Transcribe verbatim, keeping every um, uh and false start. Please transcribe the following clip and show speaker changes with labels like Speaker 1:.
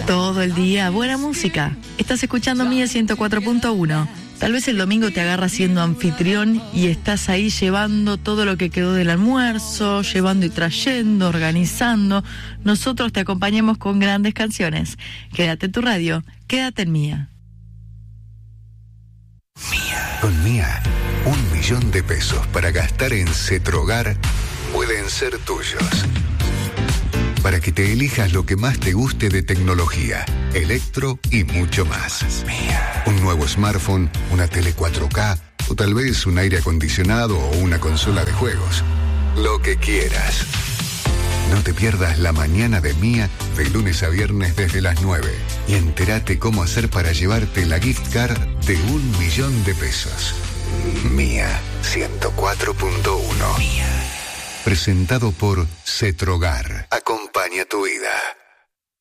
Speaker 1: Todo el día, buena música. Estás escuchando Mía ciento cuatro punto uno. Tal vez el domingo te agarras siendo anfitrión y estás ahí llevando todo lo que quedó del almuerzo, llevando y trayendo, organizando. Nosotros te acompañamos con grandes canciones. Quédate en tu radio, quédate en Mía.
Speaker 2: Mía. Con Mía, un millón de pesos para gastar en Cetrogar pueden ser tuyos. Para que te elijas lo que más te guste de tecnología, electro y mucho más. Mía. Un nuevo smartphone, una tele cuatro K o tal vez un aire acondicionado o una consola de juegos. Lo que quieras. No te pierdas la mañana de Mía de lunes a viernes desde las nueve y entérate cómo hacer para llevarte la gift card de un millón de pesos. Mía ciento cuatro punto uno. Mía. Presentado por Cetrogar. Acompaña tu vida.